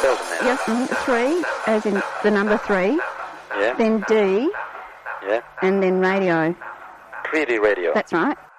spelled in there. Yes, 3, as in the number 3. Yeah. Then D. Yeah. And then radio. Clearly radio. That's right.